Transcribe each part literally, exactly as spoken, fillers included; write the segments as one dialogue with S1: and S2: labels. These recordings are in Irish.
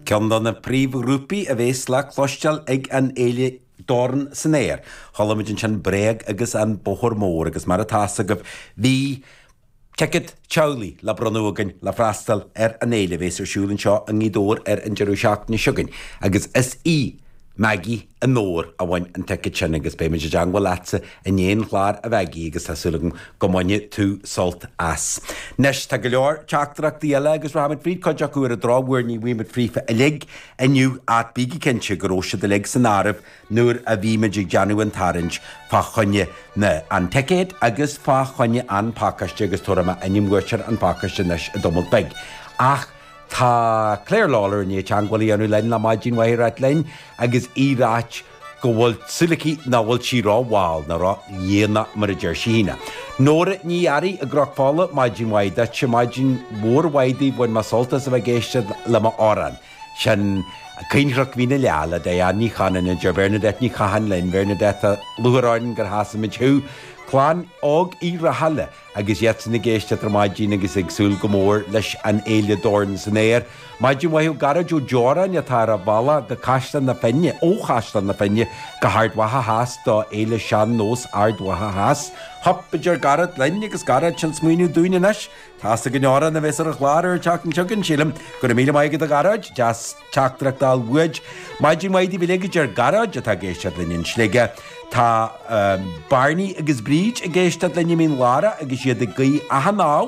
S1: Ceann na príomhrúpaí a bhés le chlosisteal ag an éile dorn san éir. Cholamid an sin breag agus an bochor mór agus mar atá go bhí Checkit Chowley le bronúgan le freistal ar an éile bhés ar siúlann seo an gnídóir ar an dearú seach na siúgan. Agus is í Maggie an nóir a bhain an teicid sin agus bé meid deanghil lása in éon chláir a bheigi agus tásúlagan go maine tú solt as. Nes tá go leor teachtarach díile agus ráid fríd coideach uair a dráhhair ní bhuiimid frífa a lig iniu at bíigi cinse go róise de lig san áramh nuair a bhí meid deanú an tarint fá chunne na an teicéid agus fá chunne an pácaiste agus tuairma anim ghuiirtear an pácaiste nes a domalt beg. Ach Tá Claire Lawler ní teanghaí anú lein le maidín waithráit lein agus íráit go bhfuil sulaí na bhfuil si ráháil na rá dhéana mar a deir sína. Nóra ní airí a grachfála maidín waide se maidín mór waidaí bhain mar soltas a bheith géiste le mar áran. Sin cínreach hína leala de a ní chanan in deir Bernadette ní chahan lein Bernadette a luharáin gur hása mit thuú Chláán ág í rathalla agus dhéit na géiste ar maidín agus agsúil go mór leis an éile dorn san éir. Maidín waithú garad ó deoran atá a bhela go caistan na fenne ó chaistan na fenne go hardhatha háas do éile sean nós ardhatha háas. Hoppidir garad lein agus garad sin smuoinú dúineis, Tá go neáran na bheits ar a chláir teach an tugann sílam go mí maigad a garad, deas teachtarachtáil bhuaid. Maidín waidí bhí leigidir garad atá géiste leinn slige. Tá Barney agus bríd a géiste lenne mín lára agus iad a gaí a haná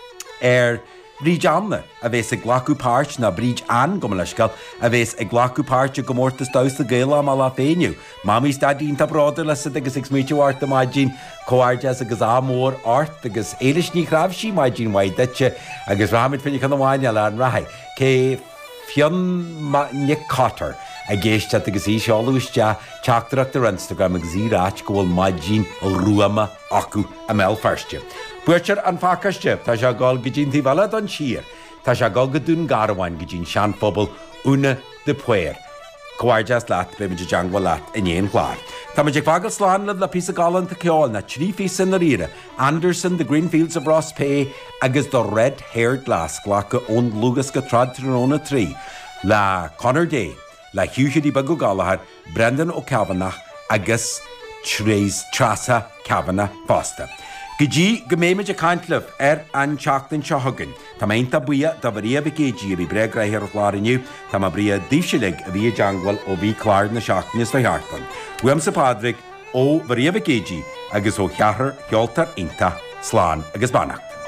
S1: ar bríd anna a bhés ag ghlacu páirt na bríd an go leiscail a bhés ag ghlacu páirt a go mórtas dásta gaile má lá féiniu. Mamí stadínta bráda le agus ag smuitiúhart a maidín cóirdeas agus ámór ort agus éiles ní chrabh sí maidín waidete agus rámid finnig chu amháine le an rathaid. Cé fion Nick Cotter a géiste agus í seáúiste teachtarach ar Instagram agus íráit go bhfuil maidín ó ruama acu a mé ferste. Buirtear an fácaiste tá se gáil go dtí bhela an siar, Tá se gáil go dún garháin go dtín sean phobal úna de puir. Coirdeas leat be muidir deanghil leat in éon chláir. Tá muidir fágal sláán le le pí a gálan a ceáil na trífí san na riire, Anderson the Greenfields of Ross Pay agus do red-haired las ghlacha ón lugas go trad tróna trí, le Conor Day, le Hugh Bag Gallagher, Brendan O'Kavanagh agus Therese Trasa Kavanagh Fosta. Gidí go méimiid a caintlah ar an teachtain seo thugann. Tá mainta buia do bhríomh gédí i breag raithir chláiriniu, Tá má brí díobselig a bhí deanghil ó bhí chláir na seachtainnis le heartan. Buam sa Padraig ó bhríomh gédí agus ó cheathar cheoltar inta sláán agus bannacht.